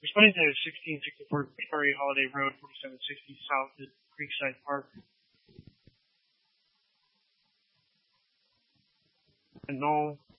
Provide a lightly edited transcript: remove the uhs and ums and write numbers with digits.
Responding to 1664 Victoria Holiday Road, 4760 South at Creekside Park. And no